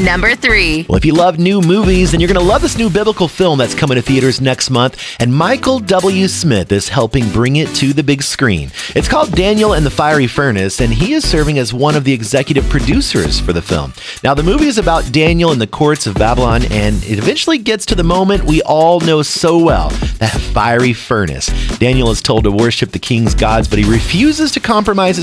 Number 3. Well, if you love new movies, then you're going to love this new biblical film that's coming to theaters next month, and Michael W. Smith is helping bring it to the big screen. It's called Daniel and the Fiery Furnace, and he is serving as one of the executive producers for the film. Now, the movie is about Daniel in the courts of Babylon, and it eventually gets to the moment we all know so well, that fiery furnace. Daniel is told to worship the king's gods, but he refuses to compromise his